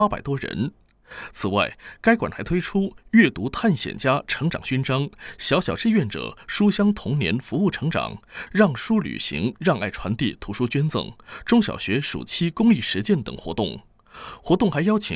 800多人。此外，该馆还推出阅读探险家成长勋章、小小志愿者书香童年服务成长、让书旅行让爱传递图书捐赠、中小学暑期公益实践等活动。活动还邀请